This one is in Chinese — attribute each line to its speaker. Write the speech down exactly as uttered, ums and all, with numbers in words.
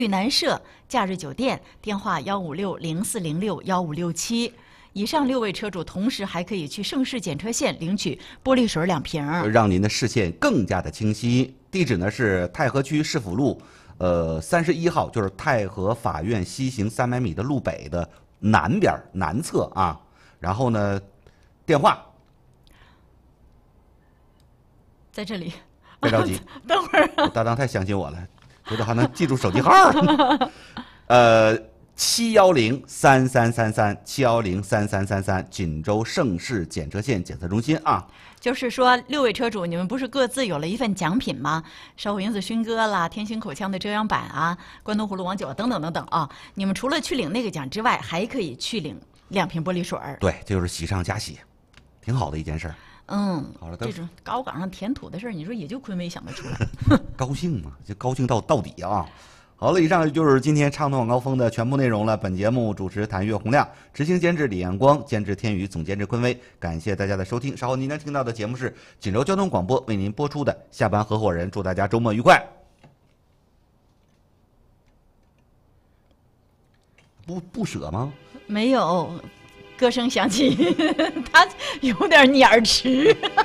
Speaker 1: 玉南社假日酒店，电话幺五六零四零六幺五六七。以上六位车主同时还可以去盛世检车线领取玻璃水两瓶，
Speaker 2: 让您的视线更加的清晰。地址呢是太和区市府路，呃三十一号，就是太和法院西行三百米的路北的南边南侧啊。然后呢，电话
Speaker 1: 在这里。
Speaker 2: 别着急，
Speaker 1: 等会儿、啊，
Speaker 2: 搭档太相信我了，觉得还能记住手机号。呃。七幺零三三三三，七幺零三三三三，锦州盛世检车线检测中心啊。
Speaker 1: 就是说，六位车主，你们不是各自有了一份奖品吗？烧火银子熏鸽啦，天星口腔的遮阳板啊，关东葫芦王酒啊，等等等等啊。你们除了去领那个奖之外，还可以去领两瓶玻璃水。
Speaker 2: 对，这就是喜上加喜，挺好的一件事。
Speaker 1: 嗯，
Speaker 2: 好了，
Speaker 1: 这种高岗上填土的事儿，你说也就昆威想得出来。
Speaker 2: 高兴嘛，就高兴到到底啊。好了，以上就是今天畅通晚高峰的全部内容了。本节目主持谭月洪亮，执行监制李彦光，监制天宇，总监制昆威。感谢大家的收听，稍后您能听到的节目是锦州交通广播为您播出的下班合伙人，祝大家周末愉快。不不舍吗？
Speaker 1: 没有，歌声响起，他有点蔫儿迟。